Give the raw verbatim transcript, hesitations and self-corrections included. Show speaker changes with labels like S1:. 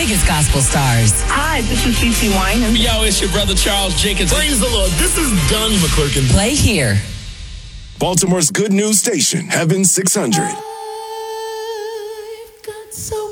S1: biggest gospel stars.
S2: Hi, this is CeCe Winans.
S3: Yo, it's your brother Charles Jenkins.
S4: Praise the Lord. This is Donnie McClurkin.
S1: Play here.
S5: Baltimore's good news station, Heaven six hundred.
S6: I've got so